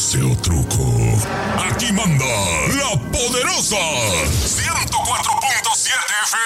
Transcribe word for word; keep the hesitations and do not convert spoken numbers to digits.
pose o truco. Aquí manda la poderosa ciento cuatro punto siete F